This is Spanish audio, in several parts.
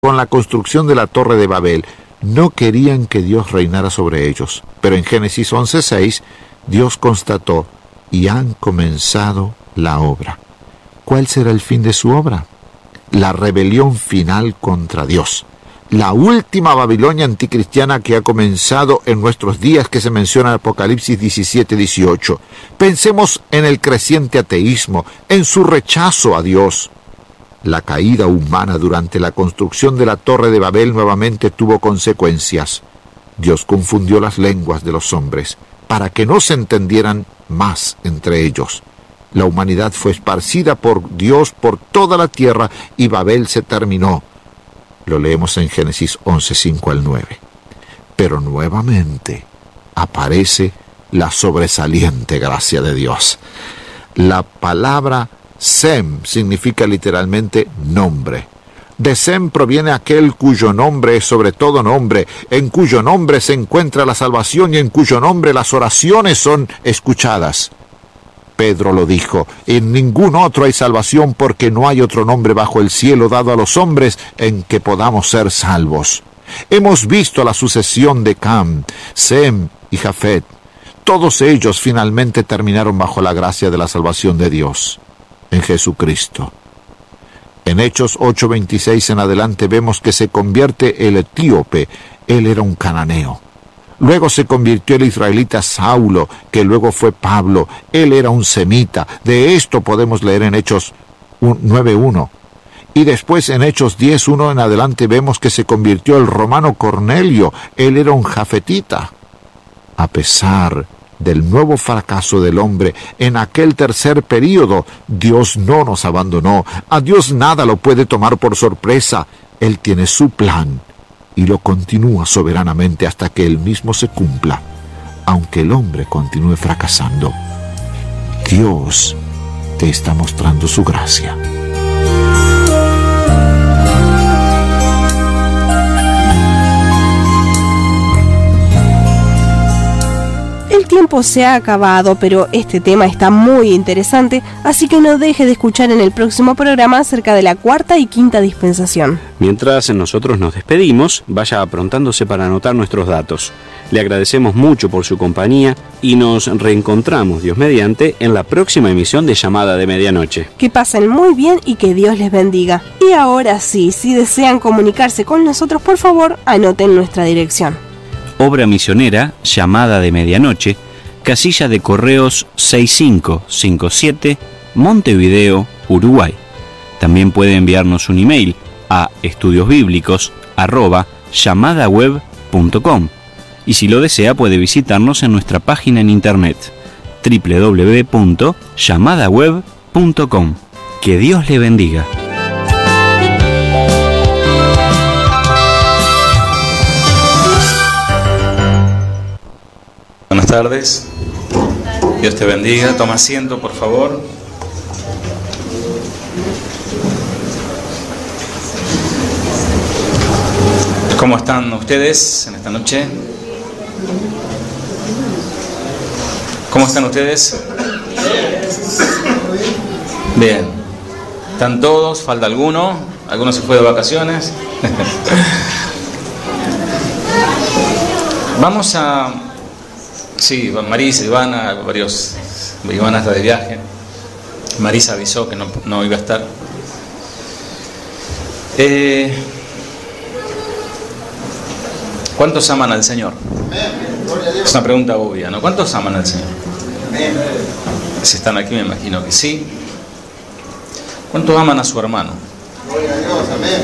con la construcción de la Torre de Babel, no querían que Dios reinara sobre ellos. Pero en Génesis 11:6, Dios constató, y han comenzado la obra. ¿Cuál será el fin de su obra? La rebelión final contra Dios. La última Babilonia anticristiana que ha comenzado en nuestros días, que se menciona en Apocalipsis 17-18. Pensemos en el creciente ateísmo, en su rechazo a Dios. La caída humana durante la construcción de la Torre de Babel nuevamente tuvo consecuencias. Dios confundió las lenguas de los hombres para que no se entendieran más entre ellos. La humanidad fue esparcida por Dios por toda la tierra y Babel se terminó. Lo leemos en Génesis 11:5-9. Pero nuevamente aparece la sobresaliente gracia de Dios. La palabra Sem significa literalmente nombre. De Sem proviene aquel cuyo nombre es sobre todo nombre, en cuyo nombre se encuentra la salvación y en cuyo nombre las oraciones son escuchadas. Pedro lo dijo, en ningún otro hay salvación porque no hay otro nombre bajo el cielo dado a los hombres en que podamos ser salvos. Hemos visto la sucesión de Cam, Sem y Jafet. Todos ellos finalmente terminaron bajo la gracia de la salvación de Dios, en Jesucristo. En Hechos 8:26 en adelante vemos que se convierte el etíope. Él era un cananeo. Luego se convirtió el israelita Saulo, que luego fue Pablo. Él era un semita. De esto podemos leer en Hechos 9:1. Y después en Hechos 10:1 en adelante vemos que se convirtió el romano Cornelio. Él era un jafetita. A pesar del nuevo fracaso del hombre en aquel tercer período, Dios no nos abandonó. A Dios nada lo puede tomar por sorpresa. Él tiene su plan y lo continúa soberanamente hasta que él mismo se cumpla. Aunque el hombre continúe fracasando, Dios te está mostrando su gracia. El tiempo se ha acabado, pero este tema está muy interesante, así que no deje de escuchar en el próximo programa acerca de la cuarta y quinta dispensación. Mientras nosotros nos despedimos, vaya aprontándose para anotar nuestros datos. Le agradecemos mucho por su compañía y nos reencontramos, Dios mediante, en la próxima emisión de Llamada de Medianoche. Que pasen muy bien y que Dios les bendiga. Y ahora sí, si desean comunicarse con nosotros, por favor, anoten nuestra dirección. Obra Misionera, Llamada de Medianoche, Casilla de Correos 6557, Montevideo, Uruguay. También puede enviarnos un email a estudiosbiblicos@llamadaweb.com y si lo desea puede visitarnos en nuestra página en internet www.llamadaweb.com. Que Dios le bendiga. Buenas tardes, Dios te bendiga, toma asiento por favor. ¿Cómo están ustedes en esta noche? ¿Cómo están ustedes? Bien, ¿están todos? ¿Falta alguno? ¿Alguno se fue de vacaciones? Vamos a... Sí, Marisa, Ivana, varios. Ivana está de viaje. Marisa avisó que no iba a estar. ¿Cuántos aman al Señor? Es una pregunta obvia, ¿no? ¿Cuántos aman al Señor? Si están aquí me imagino que sí. ¿Cuántos aman a su hermano? Gloria a Dios, amén.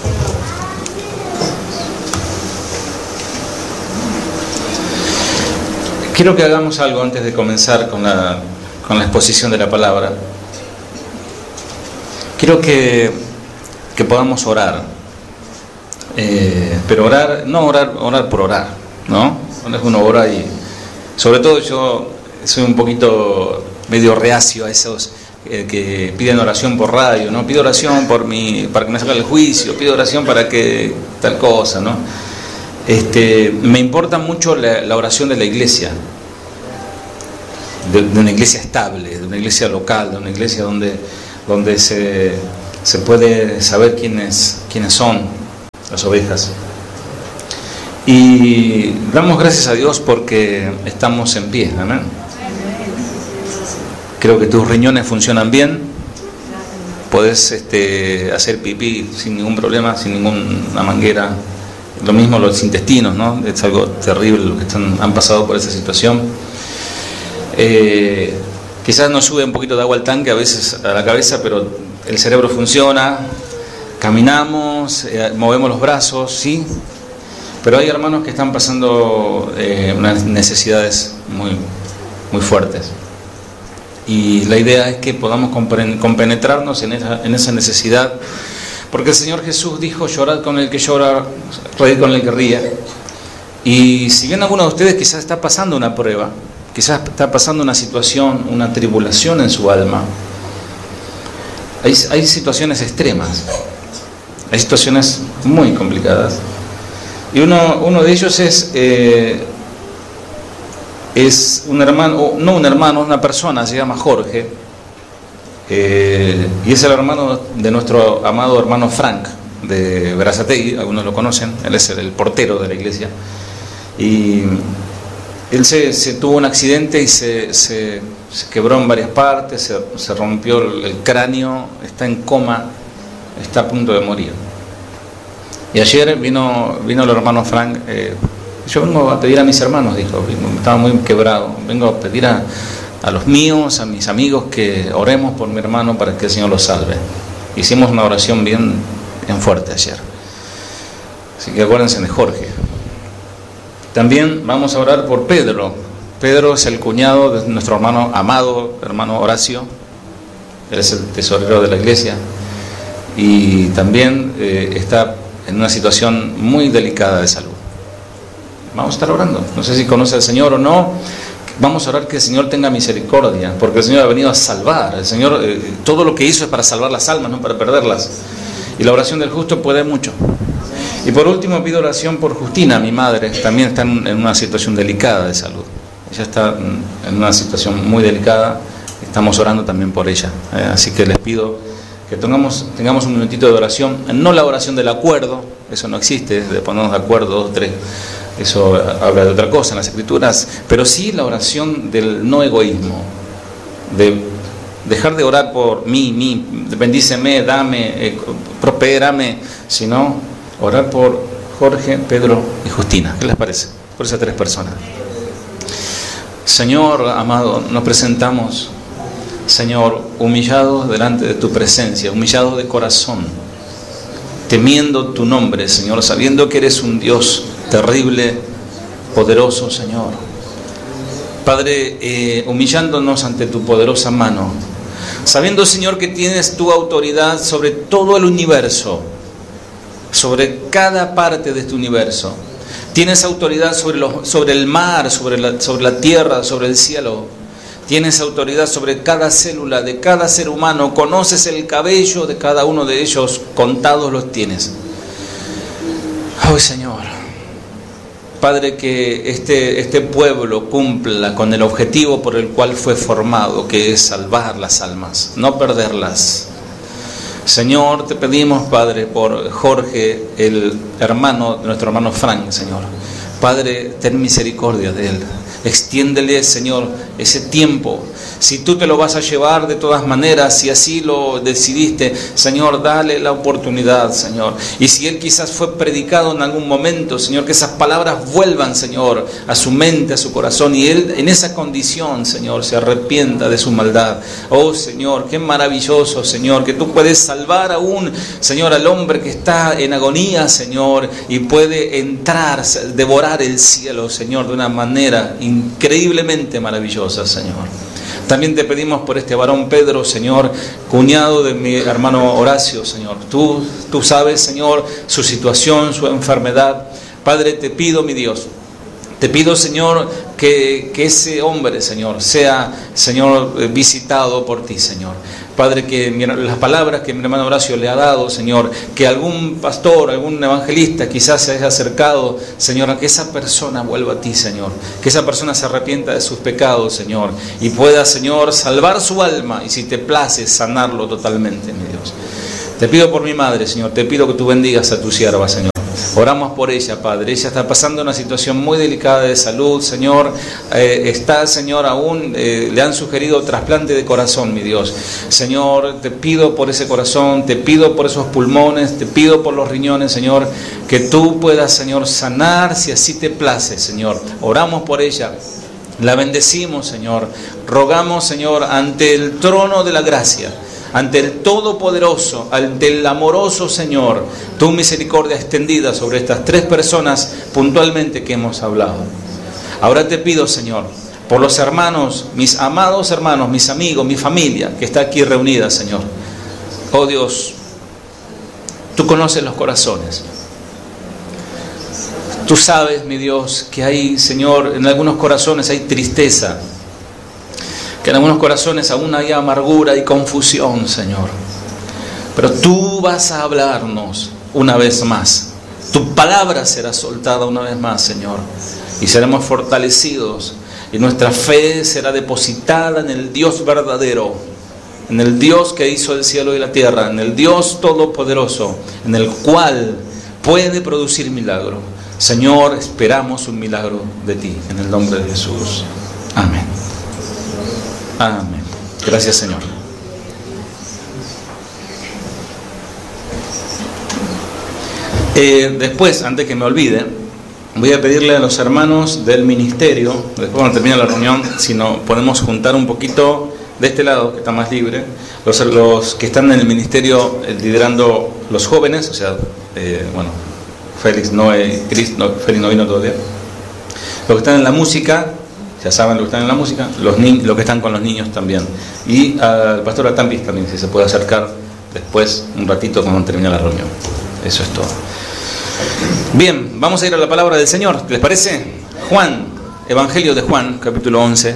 Quiero que hagamos algo antes de comenzar con la exposición de la palabra. Quiero que podamos orar. Pero orar por orar, ¿no? Cuando uno ora y... Sobre todo yo soy un poquito medio reacio a esos que piden oración por radio, ¿no? Pido oración para que me salga el juicio, pido oración para que tal cosa, ¿no? Me importa mucho la oración de la iglesia, de una iglesia estable, de una iglesia local, de una iglesia donde se puede saber quiénes son, las ovejas. Y damos gracias a Dios porque estamos en pie, amén. Creo que tus riñones funcionan bien, podés hacer pipí sin ningún problema, sin ninguna manguera. Lo mismo los intestinos, ¿no? Es algo terrible lo que han pasado por esa situación. Quizás nos sube un poquito de agua al tanque, a veces a la cabeza, pero el cerebro funciona, caminamos, movemos los brazos, ¿sí? Pero hay hermanos que están pasando unas necesidades muy, muy fuertes. Y la idea es que podamos compenetrarnos en esa necesidad, porque el Señor Jesús dijo: llorad con el que llora, reíd con el que ríe. Y si bien alguno de ustedes quizás está pasando una prueba, quizás está pasando una situación, una tribulación en su alma, hay situaciones extremas, hay situaciones muy complicadas. Y uno de ellos es un hermano, no un hermano, una persona, se llama Jorge, y es el hermano de nuestro amado hermano Frank de Berazategui, algunos lo conocen, él es el portero de la iglesia, y él se tuvo un accidente y se quebró en varias partes, se rompió el cráneo, está en coma, está a punto de morir. Y ayer vino el hermano Frank, yo vengo a pedir a mis hermanos, dijo, estaba muy quebrado, vengo a pedir a los míos, a mis amigos, que oremos por mi hermano para que el Señor lo salve. Hicimos una oración bien fuerte ayer, así que acuérdense de Jorge. También vamos a orar por Pedro. Pedro es el cuñado de nuestro amado hermano Horacio, él es el tesorero de la iglesia, y también está en una situación muy delicada de salud. Vamos a estar orando, no sé si conoce al Señor o no. Vamos a orar que el Señor tenga misericordia, porque el Señor ha venido a salvar. El Señor, todo lo que hizo es para salvar las almas, no para perderlas, y la oración del justo puede mucho. Y por último pido oración por Justina, mi madre, también está en una situación delicada de salud. Ella está en una situación muy delicada, estamos orando también por ella, así que les pido que tengamos un minutito de oración, no la oración del acuerdo, eso no existe, de ponernos de acuerdo 2 o 3, eso habla de otra cosa en las Escrituras, pero sí la oración del no egoísmo, de dejar de orar por mí, bendíceme, dame, prospérame, sino orar por Jorge, Pedro y Justina. ¿Qué les parece? Por esas 3 personas. Señor amado, nos presentamos, Señor, humillados delante de tu presencia, humillados de corazón, temiendo tu nombre, Señor, sabiendo que eres un Dios terrible, poderoso, Señor. Padre, humillándonos ante tu poderosa mano, sabiendo, Señor, que tienes tu autoridad sobre todo el universo, sobre cada parte de este universo. Tienes autoridad sobre el mar, sobre la tierra, sobre el cielo. Tienes autoridad sobre cada célula de cada ser humano. Conoces el cabello de cada uno de ellos, contados los tienes. Oh Señor, Padre, que este pueblo cumpla con el objetivo por el cual fue formado, que es salvar las almas, no perderlas. Señor, te pedimos, Padre, por Jorge, el hermano de nuestro hermano Frank, Señor. Padre, ten misericordia de él. Extiéndele, Señor, ese tiempo. Si tú te lo vas a llevar de todas maneras, si así lo decidiste, Señor, dale la oportunidad, Señor. Y si él quizás fue predicado en algún momento, Señor, que esas palabras vuelvan, Señor, a su mente, a su corazón, y él en esa condición, Señor, se arrepienta de su maldad. Oh, Señor, qué maravilloso, Señor, que tú puedes salvar aún, Señor, al hombre que está en agonía, Señor, y puede entrar, devorar el cielo, Señor, de una manera increíblemente maravillosa, Señor. También te pedimos por este varón Pedro, Señor, cuñado de mi hermano Horacio, Señor. Tú sabes, Señor, su situación, su enfermedad. Padre, te pido, mi Dios, te pido, Señor, que ese hombre, Señor, sea, Señor, visitado por ti, Señor. Padre, que las palabras que mi hermano Horacio le ha dado, Señor, que algún pastor, algún evangelista quizás se haya acercado, Señor, a que esa persona vuelva a ti, Señor, que esa persona se arrepienta de sus pecados, Señor, y pueda, Señor, salvar su alma y, si te place, sanarlo totalmente, mi Dios. Te pido por mi madre, Señor, te pido que tú bendigas a tu sierva, Señor. Oramos por ella, Padre. Ella está pasando una situación muy delicada de salud, Señor. Está, Señor, aún le han sugerido trasplante de corazón, mi Dios. Señor, te pido por ese corazón, te pido por esos pulmones, te pido por los riñones, Señor, que tú puedas, Señor, sanar si así te place, Señor. Oramos por ella. La bendecimos, Señor. Rogamos, Señor, ante el trono de la gracia, ante el Todopoderoso, ante el amoroso Señor, tu misericordia extendida sobre estas 3 personas puntualmente que hemos hablado. Ahora te pido, Señor, por los hermanos, mis amados hermanos, mis amigos, mi familia que está aquí reunida, Señor. Oh Dios, tú conoces los corazones. Tú sabes, mi Dios, que hay, Señor, en algunos corazones hay tristeza, que en algunos corazones aún hay amargura y confusión, Señor. Pero tú vas a hablarnos una vez más. Tu palabra será soltada una vez más, Señor. Y seremos fortalecidos. Y nuestra fe será depositada en el Dios verdadero. En el Dios que hizo el cielo y la tierra. En el Dios todopoderoso. En el cual puede producir milagro. Señor, esperamos un milagro de ti. En el nombre de Jesús. Amén. Amén. Gracias, Señor. Después, antes que me olvide, voy a pedirle a los hermanos del ministerio, después cuando termine la reunión, si nos podemos juntar un poquito de este lado, que está más libre, los que están en el ministerio liderando los jóvenes, o sea, Félix no vino todavía, los que están en la música, ya saben lo que están en la música, los que están con los niños también. Y al pastor Atampis también, si se puede acercar después, un ratito cuando termine la reunión. Eso es todo. Bien, vamos a ir a la palabra del Señor, ¿les parece? Juan, Evangelio de Juan, capítulo 11.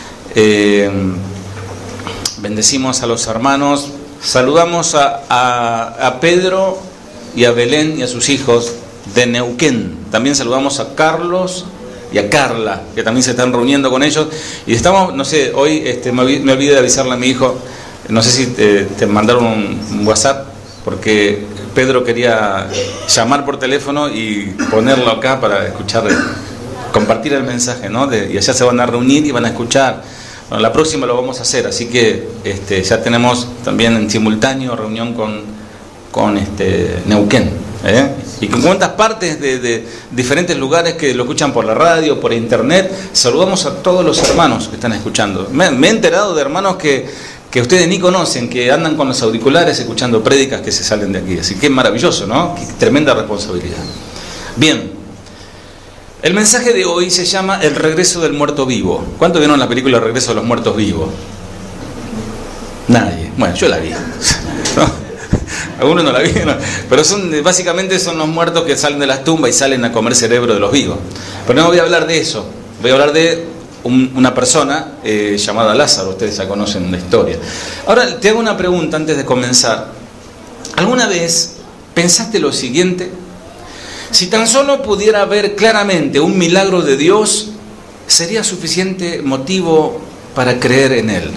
Bendecimos a los hermanos, saludamos a Pedro y a Belén y a sus hijos de Neuquén. También saludamos a Carlos y a Carla, que también se están reuniendo con ellos. Y estamos, no sé, hoy me olvidé de avisarle a mi hijo, no sé si te mandaron un WhatsApp, porque Pedro quería llamar por teléfono y ponerlo acá para escuchar, compartir el mensaje, ¿no? Y allá se van a reunir y van a escuchar. Bueno, la próxima lo vamos a hacer, así que ya tenemos también en simultáneo reunión con Neuquén. Y con cuántas partes de diferentes lugares que lo escuchan por la radio, por internet. Saludamos a todos los hermanos que están escuchando. Me he enterado de hermanos que ustedes ni conocen, que andan con los auriculares escuchando prédicas que se salen de aquí. Así que es maravilloso, ¿no? Qué tremenda responsabilidad. Bien, el mensaje de hoy se llama El regreso del muerto vivo. ¿Cuántos vieron la película El regreso de los muertos vivos? Nadie. Bueno, yo la vi. ¿No? Algunos no la vieron, pero básicamente son los muertos que salen de las tumbas y salen a comer cerebro de los vivos. Pero no voy a hablar de eso, voy a hablar de una persona llamada Lázaro. Ustedes ya conocen la historia. Ahora te hago una pregunta antes de comenzar. ¿Alguna vez pensaste lo siguiente? Si tan solo pudiera ver claramente un milagro de Dios, ¿sería suficiente motivo para creer en Él?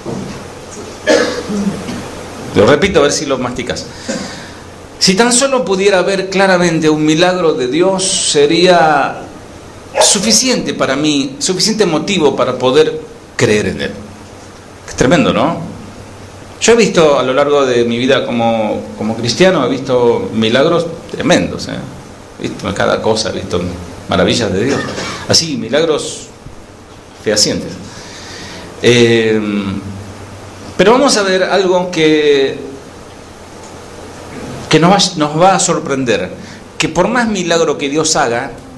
Lo repito a ver si lo masticas. Si tan solo pudiera ver claramente un milagro de Dios, sería suficiente para mí, suficiente motivo para poder creer en Él. Es tremendo, ¿no? Yo he visto a lo largo de mi vida como cristiano, he visto milagros tremendos, he visto cada cosa, he visto maravillas de Dios. Así, milagros fehacientes. Pero vamos a ver algo que nos va a sorprender. Que por más milagro que Dios haga,